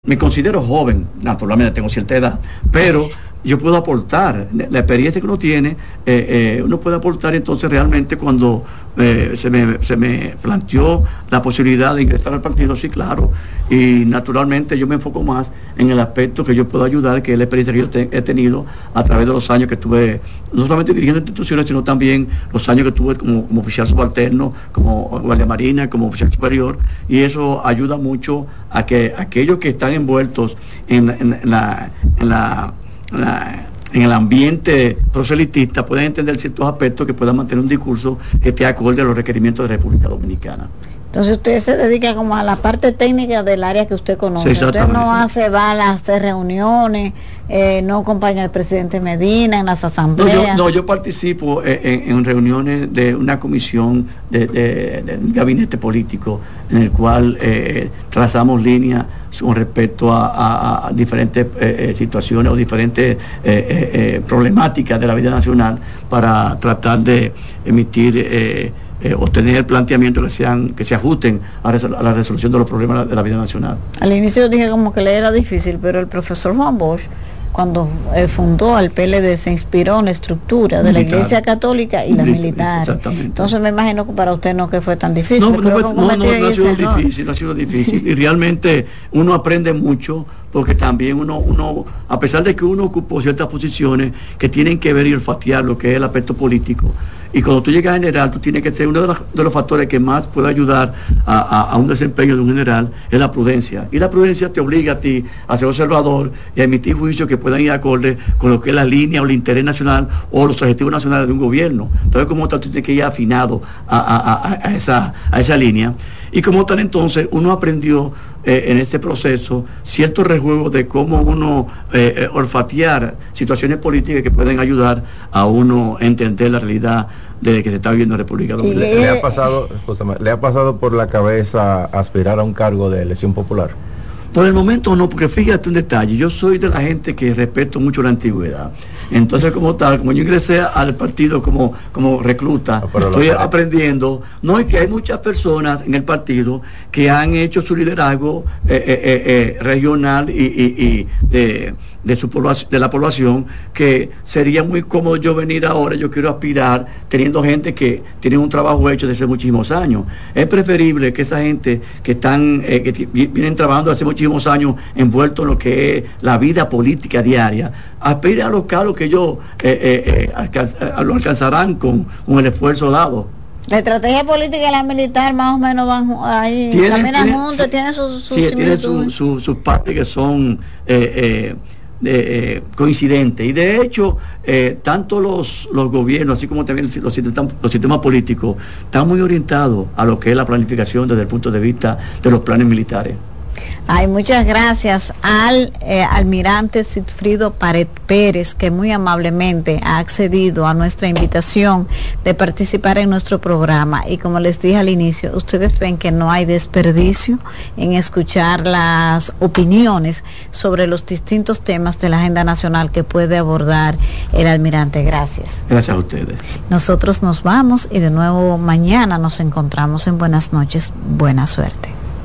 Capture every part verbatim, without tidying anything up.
Me considero joven, naturalmente tengo cierta edad, pero yo puedo aportar, la experiencia que uno tiene, eh, eh, uno puede aportar. Entonces realmente cuando eh, se, me, se me planteó la posibilidad de ingresar al partido, sí, claro, y naturalmente yo me enfoco más en el aspecto que yo puedo ayudar, que es la experiencia que yo te, he tenido a través de los años que estuve, no solamente dirigiendo instituciones, sino también los años que tuve como, como oficial subalterno, como guardia marina, como oficial superior, y eso ayuda mucho a que aquellos que están envueltos en, en, en la... En la La, en el ambiente proselitista pueden entender ciertos aspectos que puedan mantener un discurso que esté acorde a los requerimientos de la República Dominicana. Entonces usted se dedica como a la parte técnica del área que usted conoce. Sí, usted no hace, va a hacer reuniones, eh, no acompaña al presidente Medina en las asambleas. No, yo, no, yo participo en, en reuniones de una comisión de, de, de un gabinete político en el cual eh, trazamos líneas con respecto a, a, a diferentes eh, situaciones o diferentes eh, eh, eh, problemáticas de la vida nacional para tratar de emitir eh, eh, obtener planteamientos que sean que se ajusten a, resol a la resolución de los problemas de la vida nacional. Al inicio dije como que le era difícil, pero el profesor Juan Bosch, cuando eh, fundó al P L D, se inspiró en la estructura de militar, la Iglesia Católica y la militar. Exactamente. Entonces me imagino que para usted no que fue tan difícil. No, no, fue, no, no, no ha sido difícil, no ha sido difícil. Y realmente uno aprende mucho, porque también uno, uno, a pesar de que uno ocupó ciertas posiciones que tienen que ver y olfatear lo que es el aspecto político, y cuando tú llegas a general, tú tienes que ser uno de los, de los factores que más puede ayudar a, a, a un desempeño de un general, es la prudencia. Y la prudencia te obliga a ti a ser observador y a emitir juicios que puedan ir acorde con lo que es la línea o el interés nacional o los objetivos nacionales de un gobierno. Entonces, como tal, tú tienes que ir afinado a, a, a, a, esa, a esa línea. Y como tal, entonces, uno aprendió eh, en ese proceso ciertos rejuegos de cómo uno eh, eh, olfatear situaciones políticas que pueden ayudar a uno a entender la realidad de que se está viviendo en República Dominicana. ¿Le ha pasado, ¿le ha pasado por la cabeza aspirar a un cargo de elección popular? Por el momento no, porque fíjate un detalle, yo soy de la gente que respeto mucho la antigüedad. Entonces, como tal, como yo ingresé al partido como, como recluta, no, estoy aprendiendo, no, es que hay muchas personas en el partido que han hecho su liderazgo eh, eh, eh, regional y, y, y de, de, su población, de la población, que sería muy cómodo yo venir ahora, yo quiero aspirar, teniendo gente que tiene un trabajo hecho desde hace muchísimos años. Es preferible que esa gente que están, eh, que vienen trabajando hace muchísimos años envueltos en lo que es la vida política diaria, aspire a los cargos que ellos eh, eh, eh, alcanz lo alcanzarán con, con el esfuerzo dado. La estrategia política y la militar más o menos van ahí, caminan juntos, tienen sus su sí, tienen sus su, su partes que son eh, eh, de, eh, coincidentes, y de hecho eh, tanto los, los gobiernos así como también los sistemas, los sistemas políticos están muy orientados a lo que es la planificación desde el punto de vista de los planes militares. Ay, muchas gracias al eh, almirante Sigfrido Pared Pérez, que muy amablemente ha accedido a nuestra invitación de participar en nuestro programa. Y como les dije al inicio, ustedes ven que no hay desperdicio en escuchar las opiniones sobre los distintos temas de la agenda nacional que puede abordar el almirante. Gracias. Gracias a ustedes. Nosotros nos vamos y de nuevo mañana nos encontramos en Buenas Noches. Buena suerte.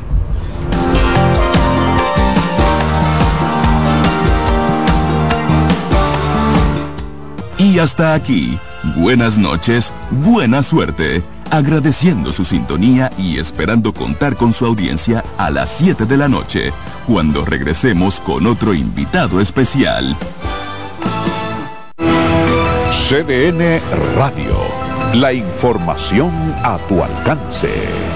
Y hasta aquí, buenas noches, buena suerte, agradeciendo su sintonía y esperando contar con su audiencia a las siete de la noche, cuando regresemos con otro invitado especial. C D N Radio, la información a tu alcance.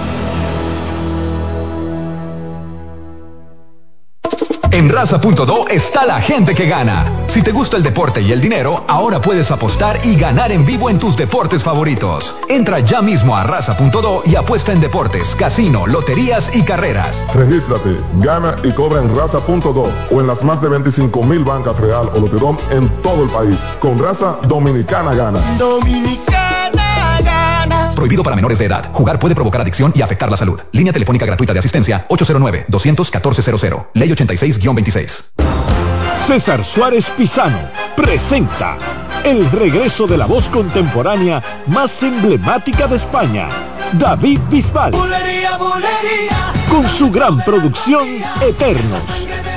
En Raza punto do está la gente que gana. Si te gusta el deporte y el dinero, ahora puedes apostar y ganar en vivo en tus deportes favoritos. Entra ya mismo a Raza punto do y apuesta en deportes, casino, loterías y carreras. Regístrate, gana y cobra en Raza punto do o en las más de veinticinco mil bancas Real o Loterón en todo el país. Con Raza, Dominicana gana. Dominicana gana. Prohibido para menores de edad. Jugar puede provocar adicción y afectar la salud. Línea telefónica gratuita de asistencia ocho cero nueve, dos uno cuatro cero cero. Ley ochenta y seis guión veintiséis. César Suárez Pisano presenta el regreso de la voz contemporánea más emblemática de España, David Bisbal. Bulería, bulería. Con su gran producción Eternos.